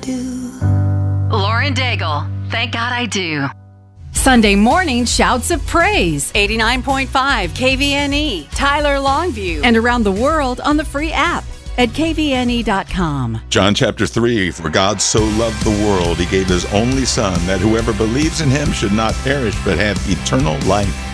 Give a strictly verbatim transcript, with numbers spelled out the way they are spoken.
do. Lauren Daigle, Thank God I Do. Sunday morning shouts of praise. eighty-nine point five K V N E, Tyler Longview, and around the world on the free app at K V N E dot com. John chapter three, for God so loved the world, he gave his only Son, that whoever believes in him should not perish but have eternal life.